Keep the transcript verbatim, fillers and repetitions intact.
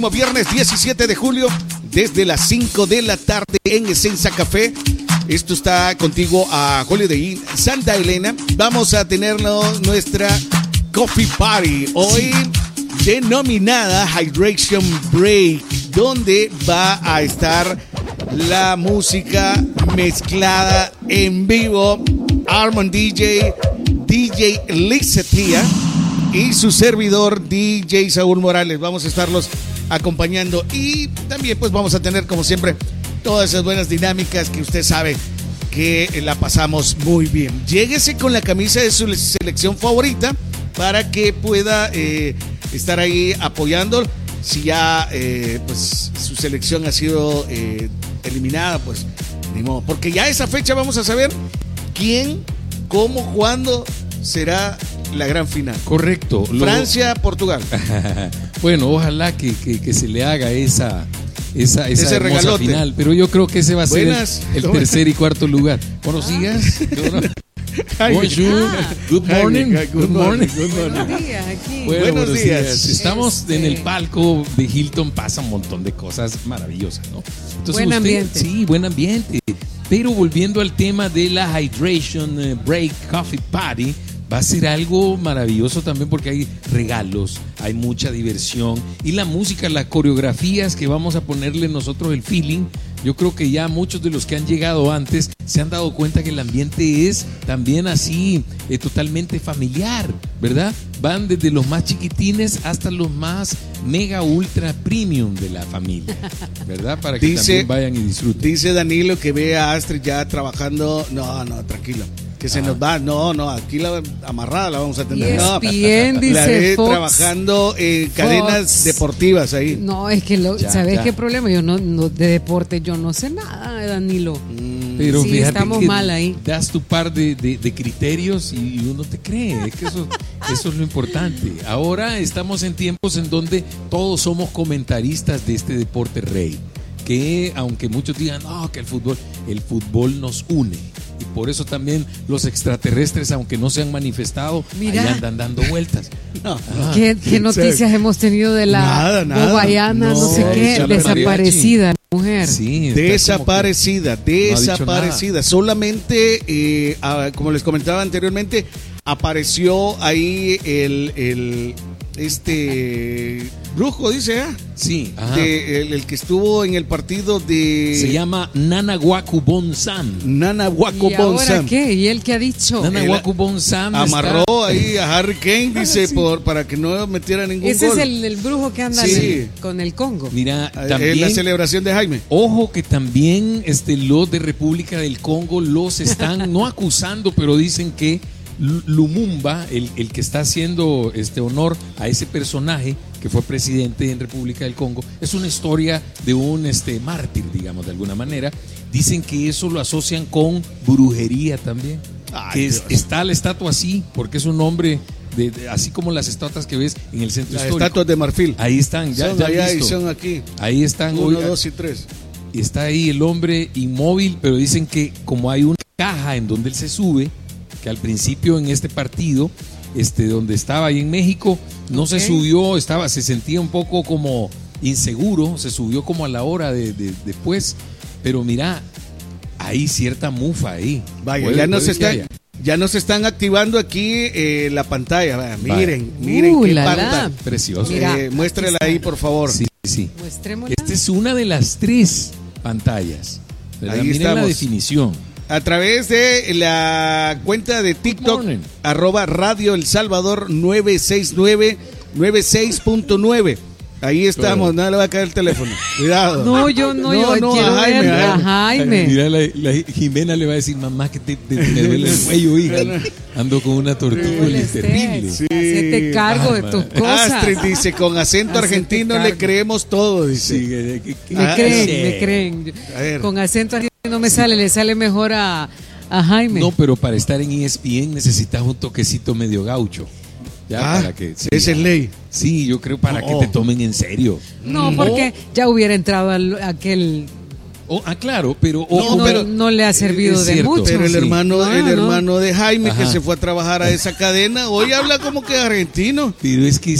Viernes diecisiete de julio, desde las cinco de la tarde en Esencia Café. Esto está contigo a Holiday Inn Santa Elena. Vamos a tenerlo nuestra Coffee Party hoy, denominada Hydration Break, donde va a estar la música mezclada en vivo. Armand D J, D J Licetia y su servidor D J Saúl Morales. Vamos a estarlos acompañando y también pues vamos a tener como siempre todas esas buenas dinámicas que usted sabe que la pasamos muy bien. Lléguese con la camisa de su selección favorita para que pueda eh, estar ahí apoyando. Si ya eh, pues su selección ha sido eh, eliminada, pues ni modo, porque ya esa fecha vamos a saber quién, cómo, cuándo será la gran final. Correcto. Francia, lo... Portugal. Bueno, ojalá que, que, que se le haga esa, esa, esa ese hermosa regalote final, pero yo creo que ese va a Buenas. ser el, el tercer y cuarto lugar. Buenos días. Bonjour. Ah. Good morning. Good morning. Good morning. Buenos días, aquí. Bueno, buenos, buenos días. días. Estamos Este... en el palco de Hilton, pasa un montón de cosas maravillosas, ¿no? Entonces, buen usted, ambiente. Sí, buen ambiente. Pero volviendo al tema de la Hydration Break Coffee Party, va a ser algo maravilloso también porque hay regalos, hay mucha diversión y la música, las coreografías que vamos a ponerle nosotros el feeling. Yo creo que ya muchos de los que han llegado antes se han dado cuenta que el ambiente es también así, eh, totalmente familiar, ¿verdad? Van desde los más chiquitines hasta los más mega ultra premium de la familia, ¿verdad? Para que dice, también vayan y disfruten. Dice Danilo que ve a Astrid ya trabajando. No, no, tranquilo. Que se ah. nos va, no, no, aquí la amarrada la vamos a tener. No, bien, dice la ve Fox, trabajando en Fox. Cadenas deportivas ahí. No, es que, lo, ya, ¿sabes ya. qué problema? Yo no, no, de deporte yo no sé nada, Danilo. Mm. Pero sí, fíjate estamos que mal ahí. Das tu par de, de, de criterios y uno te cree, es que eso, eso es lo importante. Ahora estamos en tiempos en donde todos somos comentaristas de este deporte rey, que aunque muchos digan, no, que el fútbol, el fútbol nos une. Y por eso también los extraterrestres, aunque no se han manifestado, Mira. ahí andan dando vueltas. No. Ah, ¿Qué, qué noticias hemos tenido de la nada, nada. Bobaiana, no, No, sé qué, ya desaparecida la mujer? Sí, está Desaparecida, como que no ha dicho desaparecida. nada. Solamente, eh, ah, como les comentaba anteriormente, apareció ahí el, el este brujo, dice, ¿eh? Sí, ajá. De, el, el que estuvo en el partido de... Se llama Nanahuacu Bonsam. Nanahuacu ¿Y ahora Bonsam. qué? ¿Y él qué ha dicho? Nanahuacu Bonsam Amarró está... ahí a Harry Kane, dice, Sí. por, para que no metiera ningún Ese gol. es el, el brujo que anda Sí. en el- con el Congo. Mira, En también... la celebración de Jaime. Ojo que también este, los de República del Congo los están no acusando, pero dicen que Lumumba, el, el que está haciendo este honor a ese personaje que fue presidente en República del Congo, es una historia de un este, mártir, digamos, de alguna manera. Dicen que eso lo asocian con brujería también. Ay, que es, está la estatua así, porque es un hombre, de, de, así como las estatuas que ves en el centro Las histórico. estatuas de marfil. Ahí están, ya, son ya allá listo. y son aquí. Ahí están. Uno, hoy, dos y tres. está ahí el hombre inmóvil, pero dicen que como hay una caja en donde él se sube, que al principio en este partido, este, donde estaba ahí en México, no okay. se subió, estaba, se sentía un poco como inseguro, se subió como a la hora de, de después, pero mira, hay cierta mufa ahí. Vaya, puede, ya nos puede está, ya nos están activando aquí eh, la pantalla. Vaya, miren, Vaya. miren Uh, qué la, pantalla. la. Precioso. Mira, eh, muéstrela ahí, por favor. Sí, sí. Muestrémosla. Esta es una de las tres pantallas. Ahí miren estamos. La definición. A través de la cuenta de TikTok, arroba Radio El Salvador nueve seis nueve, nueve seis punto nueve. Ahí estamos, no le va a caer el teléfono. Cuidado. No, yo no, no, yo no, quiero a Jaime, ver a a Jaime. Mira, la, la Jimena le va a decir, mamá, que te, te, me duele el cuello, hija. Ando con una tortícolis Este, terrible. sí. Hacete cargo Ah, de tus cosas. Astrid dice, con acento Hacete argentino cargo. le creemos todo, dice. Sí, que- que- que- Me Ah, creen, sí. me creen. A ver. Con acento argentino no me sale, le sale mejor a, a Jaime. No, pero para estar en E S P N necesitas un toquecito medio gaucho. Ya, Ah, para que, sí, esa es ley. Sí, yo creo para No. que te tomen en serio. No, porque ya hubiera entrado al, aquel. Oh, ah, claro, pero No, ojo, no, pero- no le ha servido es de cierto. mucho. Pero el Sí. hermano, No, el no. hermano de Jaime, Ajá. que se fue a trabajar a esa cadena, hoy habla como que argentino. pero es que